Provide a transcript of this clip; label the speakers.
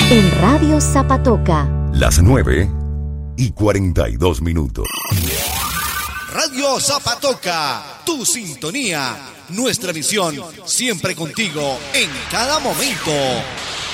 Speaker 1: En Radio Zapatoca.
Speaker 2: Las 9:42.
Speaker 3: Radio Zapatoca, tu sintonía, nuestra misión, siempre contigo, en cada momento.